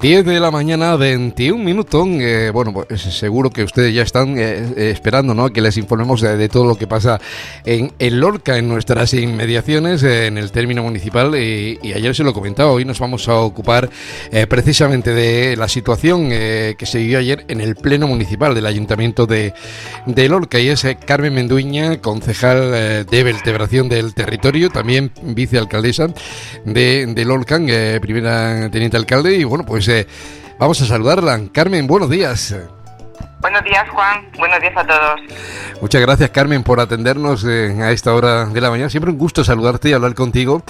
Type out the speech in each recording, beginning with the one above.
10 de la mañana, 21 minutos. Bueno, pues seguro que ustedes ya están esperando, ¿no?, que les informemos de todo lo que pasa en Lorca, en nuestras inmediaciones, en el término municipal. Y ayer se lo comentaba, hoy nos vamos a ocupar precisamente de la situación que se vivió ayer en el Pleno Municipal del Ayuntamiento de Lorca. Y es Carmen Menduiña, concejal de vertebración del territorio, también vicealcaldesa de Lorca, primera teniente alcalde. Y bueno, pues vamos a saludarla. Carmen, buenos días. Buenos días, Juan. Buenos días a todos. Muchas gracias, Carmen, por atendernos a esta hora de la mañana. Siempre un gusto saludarte y hablar contigo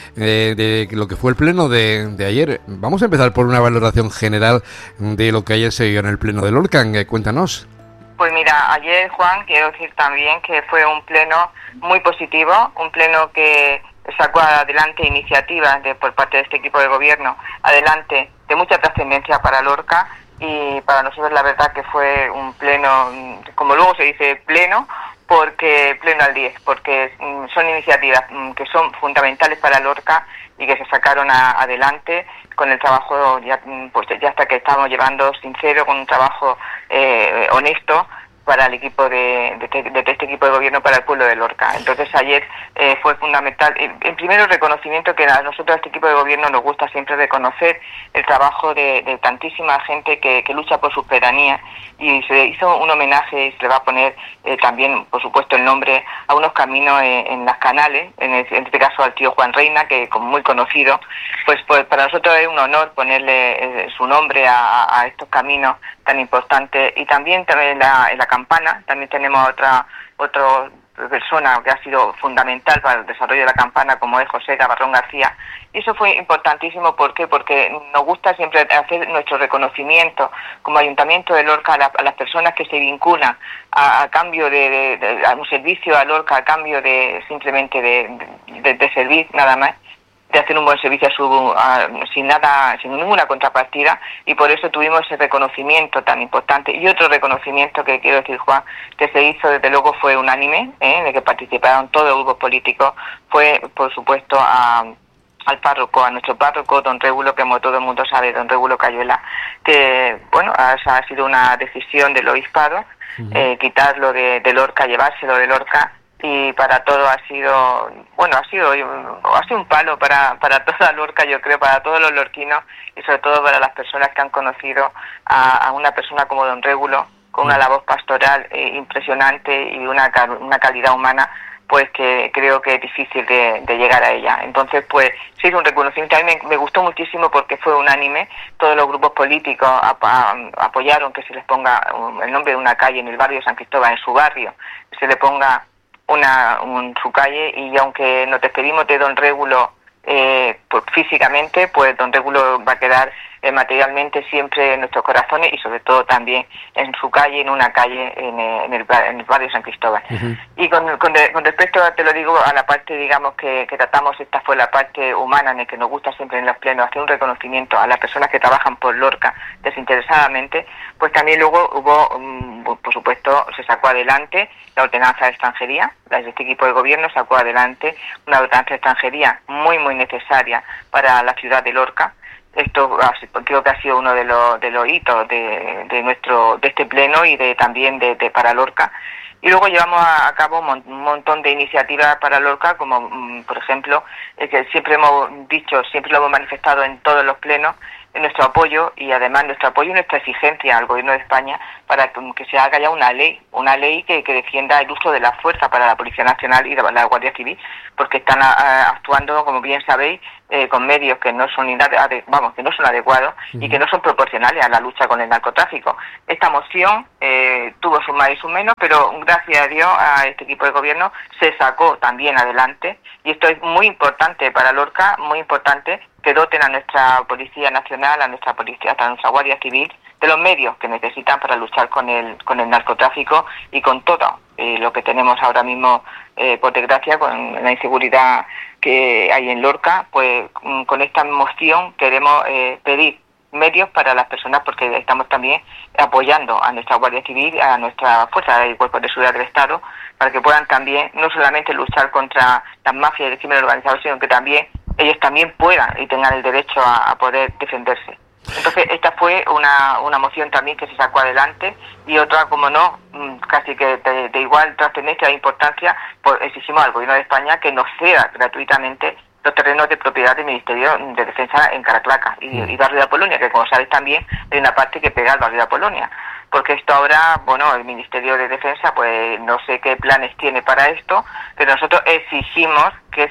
de lo que fue el pleno de ayer. Vamos a empezar por una valoración general de lo que ayer se vio en el pleno de Lorca. Cuéntanos. Pues mira, ayer, Juan, quiero decir también que fue un pleno muy positivo, un pleno que sacó adelante iniciativas por parte de este equipo de gobierno, adelante, de mucha trascendencia para Lorca, y para nosotros la verdad que fue un pleno, como luego se dice pleno, porque pleno al 10, porque son iniciativas que son fundamentales para Lorca y que se sacaron adelante con el trabajo ya hasta que estamos llevando sincero, con un trabajo honesto para el equipo de este equipo de gobierno para el pueblo de Lorca. Entonces ayer fue fundamental, en primero, reconocimiento, que a nosotros, a este equipo de gobierno, nos gusta siempre reconocer el trabajo de tantísima gente que lucha por sus pedanías, y se hizo un homenaje y se le va a poner también, por supuesto, el nombre a unos caminos en Las Canales, en este caso al tío Juan Reina, que como muy conocido, pues para nosotros es un honor ponerle su nombre a estos caminos tan importantes. Y también en la campana, también tenemos otra persona que ha sido fundamental para el desarrollo de la campana, como es José Gavarrón García. Y eso fue importantísimo. ¿Por qué? Porque nos gusta siempre hacer nuestro reconocimiento como Ayuntamiento de Lorca a las personas que se vinculan a cambio a un servicio a Lorca, a cambio de simplemente de servir nada más, de hacer un buen servicio sin ninguna contrapartida. Y por eso tuvimos ese reconocimiento tan importante. Y otro reconocimiento que quiero decir, Juan, que se hizo, desde luego fue unánime, de que participaron todos los grupos políticos, fue por supuesto al párroco, a nuestro párroco, don Régulo, que como todo el mundo sabe, don Régulo Cayuela, que bueno, ha sido una decisión del obispado, quitarlo de Lorca, llevárselo de Lorca. Y para todo ha sido un palo para toda Lorca, yo creo, para todos los lorquinos, y sobre todo para las personas que han conocido a una persona como don Régulo, con una labor pastoral impresionante y una calidad humana, pues que creo que es difícil de llegar a ella. Entonces, pues sí, es un reconocimiento. A mí me gustó muchísimo porque fue unánime. Todos los grupos políticos apoyaron que se les ponga el nombre de una calle en el barrio de San Cristóbal, en su barrio, que se le ponga su calle. Y aunque nos despedimos de don Régulo pues físicamente, pues don Régulo va a quedar materialmente siempre en nuestros corazones, y sobre todo también en su calle, en una calle en el barrio San Cristóbal. Y con respecto, te lo digo, a la parte, digamos, que tratamos, esta fue la parte humana, en la que nos gusta siempre en los plenos hacer un reconocimiento a las personas que trabajan por Lorca desinteresadamente. Pues también luego hubo, por supuesto, se sacó adelante la ordenanza de extranjería. Este equipo de gobierno sacó adelante una ordenanza de extranjería muy, muy necesaria para la ciudad de Lorca. Esto creo que ha sido uno de los hitos de este pleno y también para Lorca. Y luego llevamos a cabo un montón de iniciativas para Lorca, como por ejemplo, que siempre hemos dicho, siempre lo hemos manifestado en todos los plenos, en nuestro apoyo, y además nuestro apoyo y nuestra exigencia al Gobierno de España para que se haga ya una ley que defienda el uso de la fuerza para la Policía Nacional y la Guardia Civil, porque están actuando, como bien sabéis, con medios que no son adecuados y que no son proporcionales a la lucha con el narcotráfico. Esta moción tuvo sus más y sus menos, pero gracias a Dios a este equipo de gobierno se sacó también adelante, y esto es muy importante para Lorca, muy importante, que doten a nuestra Policía Nacional, a nuestra Policía, a nuestra Guardia Civil, de los medios que necesitan para luchar con el narcotráfico y con todo lo que tenemos ahora mismo, por desgracia, con la inseguridad que hay en Lorca. Pues con esta moción queremos pedir medios para las personas, porque estamos también apoyando a nuestra Guardia Civil, a nuestra Fuerza y Cuerpos de Seguridad del Estado, para que puedan también no solamente luchar contra las mafias y el crimen organizado, sino que también ellos también puedan y tengan el derecho a poder defenderse. Entonces esta fue una moción también que se sacó adelante, y otra, como no, casi que de igual trascendencia e importancia, pues exigimos al Gobierno de España que nos ceda gratuitamente los terrenos de propiedad del Ministerio de Defensa en Caraclaca y Barrio de Apolonia, que como sabéis también hay una parte que pega al Barrio de Apolonia. Porque esto ahora, bueno, el Ministerio de Defensa, pues no sé qué planes tiene para esto, pero nosotros exigimos,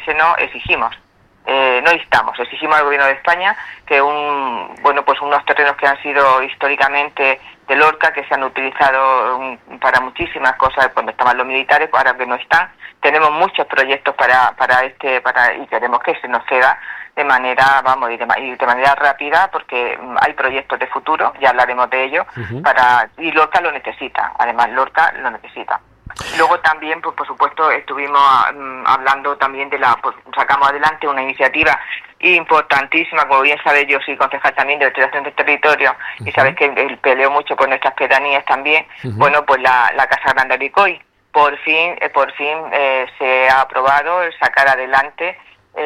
no instamos, exigimos al Gobierno de España que unos terrenos que han sido históricamente de Lorca, que se han utilizado para muchísimas cosas cuando estaban los militares, ahora que no están, tenemos muchos proyectos y queremos que se nos ceda de manera, y de manera rápida, porque hay proyectos de futuro, ya hablaremos de ello, y Lorca lo necesita, además Lorca lo necesita. Luego también, pues por supuesto, estuvimos hablando también sacamos adelante una iniciativa importantísima, como bien sabes, yo soy concejal también de Vertebración del Territorio, y sabes que peleo mucho por nuestras pedanías también. Bueno, pues la Casa Grande de Coy, por fin se ha aprobado el sacar adelante,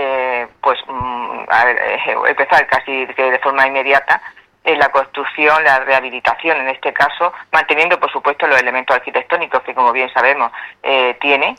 empezar casi que de forma inmediata la construcción, la rehabilitación, en este caso, manteniendo, por supuesto, los elementos arquitectónicos que, como bien sabemos, tiene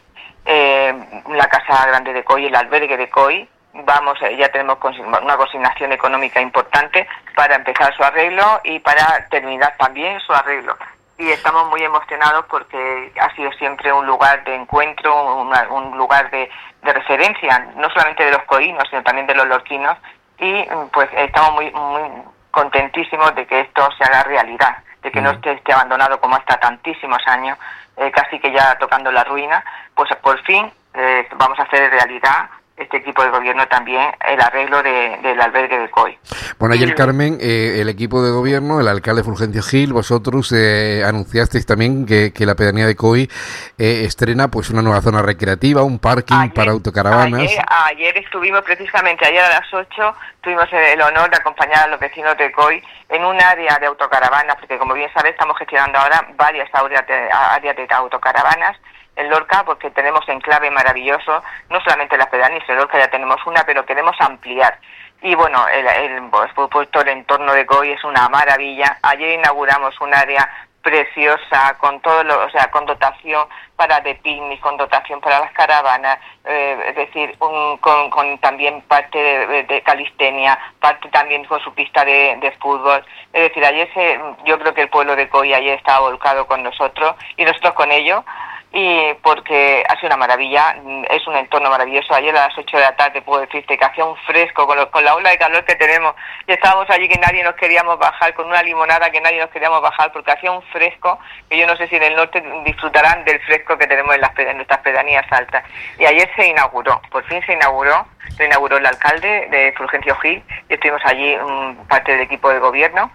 la Casa Grande de Coy, el albergue de Coy. Ya tenemos una consignación económica importante para empezar su arreglo y para terminar también su arreglo. Y estamos muy emocionados porque ha sido siempre un lugar de encuentro, un lugar de referencia, no solamente de los coínos, sino también de los lorquinos, y pues estamos muy contentísimos de que esto se haga realidad, de que no esté abandonado como hasta tantísimos años, casi que ya tocando la ruina. Pues por fin vamos a hacer realidad este equipo de gobierno también el arreglo del albergue de Coy. Bueno, ayer, Carmen, el equipo de gobierno, el alcalde Fulgencio Gil, vosotros anunciasteis también que la pedanía de Coy estrena pues una nueva zona recreativa, un parking para autocaravanas. Ayer estuvimos precisamente, ayer a las 8, tuvimos el honor de acompañar a los vecinos de Coy en un área de autocaravanas, porque como bien sabéis estamos gestionando ahora varias áreas de autocaravanas en Lorca, porque tenemos enclave maravilloso, no solamente las pedanías, en Lorca ya tenemos una, pero queremos ampliar. Y bueno, por supuesto el entorno de Coy es una maravilla. Ayer inauguramos un área preciosa, con con dotación para de picnic, con dotación para las caravanas, es decir, con también parte de calistenia, parte también con su pista de fútbol. Es decir, yo creo que el pueblo de Coy ayer estaba volcado con nosotros y nosotros con ellos, y porque ha sido una maravilla, es un entorno maravilloso. Ayer a las 8 de la tarde puedo decirte que hacía un fresco con la ola de calor que tenemos, y estábamos allí que nadie nos queríamos bajar, con una limonada que nadie nos queríamos bajar, porque hacía un fresco que yo no sé si en el norte disfrutarán del fresco que tenemos en nuestras pedanías altas. Y ayer por fin se inauguró el alcalde de Fulgencio Gil, y estuvimos allí parte del equipo de gobierno,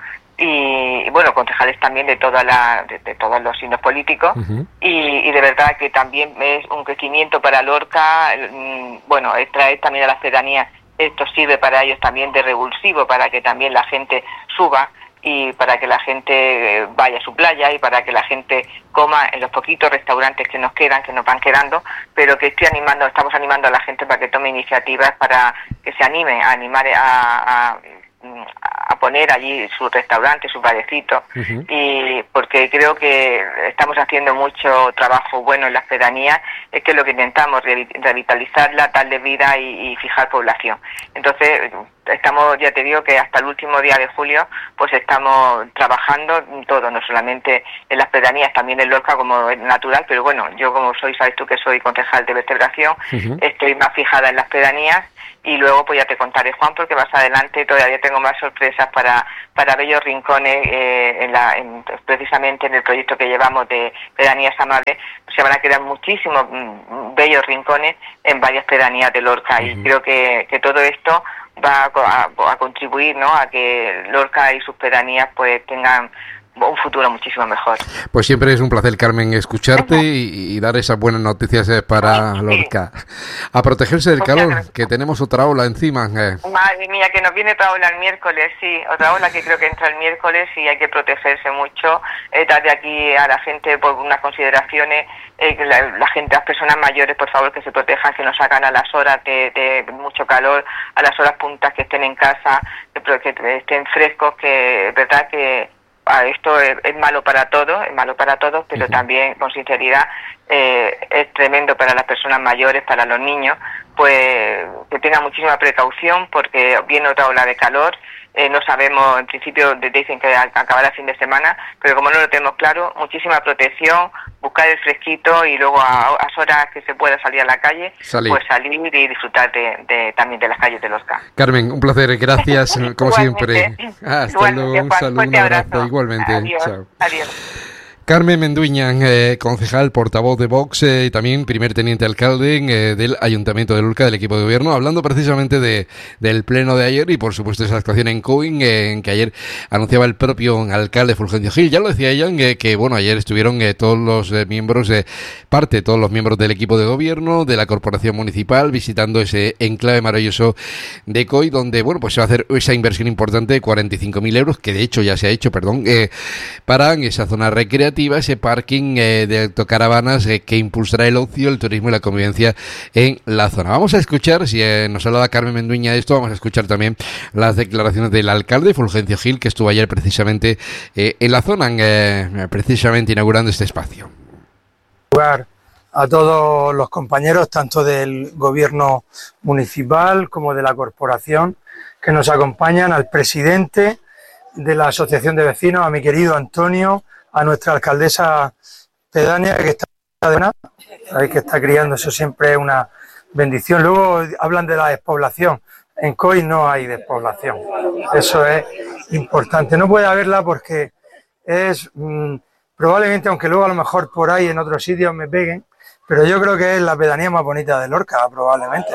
y bueno, concejales también de todos los signos políticos, y de verdad que también es un crecimiento para Lorca. Traer también a las pedanías, esto sirve para ellos también de revulsivo, para que también la gente suba y para que la gente vaya a su playa y para que la gente coma en los poquitos restaurantes que nos van quedando, pero que estamos animando a la gente para que tome iniciativas, para que se anime a poner allí su restaurante, su barecito, y porque creo que estamos haciendo mucho trabajo bueno en las pedanías, es que lo que intentamos revitalizarla, darle vida y fijar población. Entonces ya te digo que hasta el último día de julio pues estamos trabajando todo, no solamente en las pedanías, también en Lorca como es natural, pero bueno, yo como sabes tú que soy concejal de vertebración, estoy más fijada en las pedanías. Y luego pues ya te contaré, Juan, porque más adelante todavía tengo más sorpresas para bellos rincones, precisamente en el proyecto que llevamos de pedanías amables. Se van a crear muchísimos bellos rincones en varias pedanías de Lorca, y creo que todo esto va a contribuir, ¿no?, a que Lorca y sus pedanías pues tengan un futuro muchísimo mejor. Pues siempre es un placer, Carmen, escucharte y dar esas buenas noticias para Lorca. A protegerse del calor, que tenemos otra ola encima. Madre mía, que nos viene otra ola el miércoles, sí, otra ola que creo que entra el miércoles, y hay que protegerse mucho. Darle aquí a la gente por unas consideraciones, la gente, las personas mayores, por favor, que se protejan, que no salgan a las horas de mucho calor, a las horas puntas, que estén en casa, que estén frescos, que es verdad que esto es malo para todos, pero también, con sinceridad, es tremendo para las personas mayores, para los niños, pues que tengan muchísima precaución, porque viene otra ola de calor. No sabemos, en principio dicen que acabará el fin de semana, pero como no lo tenemos claro, muchísima protección, buscar el fresquito y luego a horas que se pueda salir a la calle, pues salir y disfrutar también de las calles de Lorca. Carmen, un placer, gracias como siempre. Hasta luego, un saludo, un abrazo, igualmente. Adiós. Chao. Adiós. Carmen Menduiñán, concejal, portavoz de Vox y también primer teniente alcalde del Ayuntamiento de Lorca, del equipo de gobierno, hablando precisamente del pleno de ayer y por supuesto esa actuación en COIN que ayer anunciaba el propio alcalde Fulgencio Gil. Ya lo decía ella, que bueno, ayer estuvieron todos los miembros, todos los miembros del equipo de gobierno, de la corporación municipal, visitando ese enclave maravilloso de COI, donde bueno, pues se va a hacer esa inversión importante de 45.000 euros, que de hecho ya se ha hecho, para esa zona recreativa, ese parking de autocaravanas que impulsará el ocio, el turismo y la convivencia en la zona. Vamos a escuchar, si nos hablaba Carmen Menduiña de esto, vamos a escuchar también las declaraciones del alcalde Fulgencio Gil, que estuvo ayer precisamente en la zona, precisamente inaugurando este espacio. A todos los compañeros, tanto del gobierno municipal como de la corporación, que nos acompañan, al presidente de la asociación de vecinos, a mi querido Antonio, a nuestra alcaldesa pedánea, que está de una, que está criando, eso siempre es una bendición. Luego hablan de la despoblación. En COI no hay despoblación, eso es importante. No puede haberla porque es probablemente, aunque luego a lo mejor por ahí en otros sitios me peguen, pero yo creo que es la pedanía más bonita de Lorca, probablemente.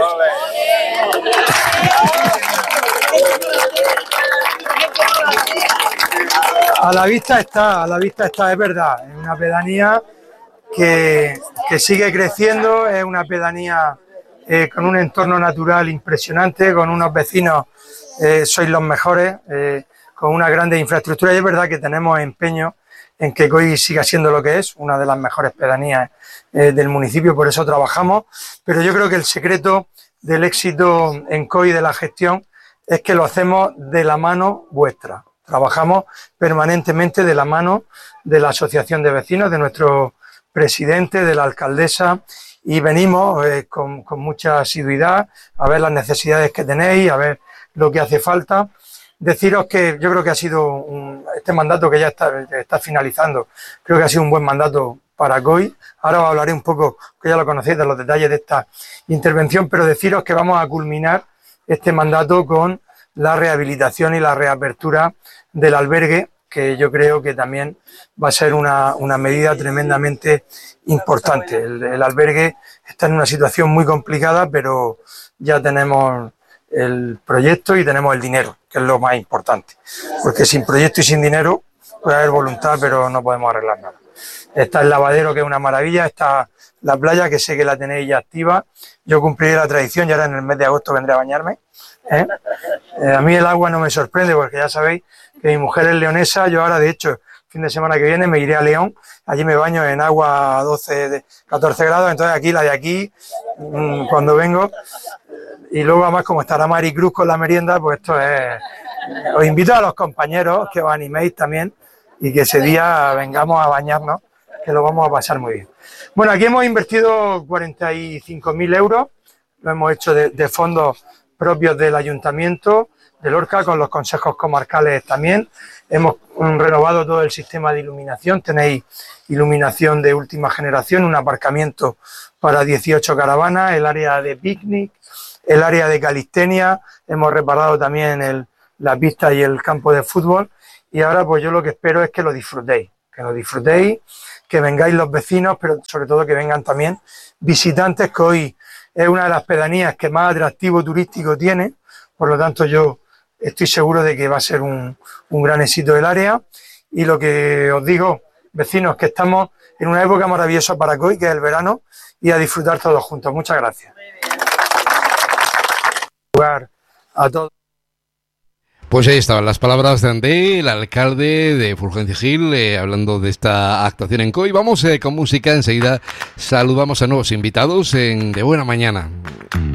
A la vista está, es verdad, es una pedanía que sigue creciendo, es una pedanía con un entorno natural impresionante, con unos vecinos, sois los mejores, con una grande infraestructura, y es verdad que tenemos empeño en que COI siga siendo lo que es, una de las mejores pedanías del municipio, por eso trabajamos, pero yo creo que el secreto del éxito en COI de la gestión es que lo hacemos de la mano vuestra. Trabajamos permanentemente de la mano de la asociación de vecinos, de nuestro presidente, de la alcaldesa, y venimos con mucha asiduidad a ver las necesidades que tenéis, a ver lo que hace falta. Deciros que yo creo que ha sido este mandato que ya está finalizando, creo que ha sido un buen mandato para COI. Ahora os hablaré un poco, que ya lo conocéis, de los detalles de esta intervención, pero deciros que vamos a culminar este mandato con la rehabilitación y la reapertura del albergue, que yo creo que también va a ser una medida tremendamente importante. El albergue está en una situación muy complicada, pero ya tenemos el proyecto y tenemos el dinero, que es lo más importante, porque sin proyecto y sin dinero puede haber voluntad, pero no podemos arreglar nada. Está el lavadero, que es una maravilla, está la playa, que sé que la tenéis ya activa. Yo cumpliré la tradición y ahora en el mes de agosto vendré a bañarme. A mí el agua no me sorprende, porque ya sabéis que mi mujer es leonesa. Yo ahora, de hecho, el fin de semana que viene me iré a León, allí me baño en agua a 14 grados, entonces aquí, la de aquí, cuando vengo, y luego además como estará Mari Cruz con la merienda, pues esto es... Os invito a los compañeros que os animéis también y que ese día vengamos a bañarnos, que lo vamos a pasar muy bien. Bueno, aquí hemos invertido 45.000 euros, lo hemos hecho de fondos propios del Ayuntamiento de Lorca, con los consejos comarcales también. Hemos renovado todo el sistema de iluminación, tenéis iluminación de última generación, un aparcamiento para 18 caravanas, el área de picnic, el área de calistenia, hemos reparado también la pista y el campo de fútbol, y ahora pues yo lo que espero es que lo disfrutéis, que vengáis los vecinos, pero sobre todo que vengan también visitantes, que hoy es una de las pedanías que más atractivo turístico tiene, por lo tanto yo estoy seguro de que va a ser un gran éxito del área. Y lo que os digo, vecinos, que estamos en una época maravillosa para COI, que es el verano, y a disfrutar todos juntos. Muchas gracias. A todos. Pues ahí estaban las palabras del alcalde de Fulgencio Gil, hablando de esta actuación en COI. Vamos con música, enseguida saludamos a nuevos invitados en De Buena Mañana.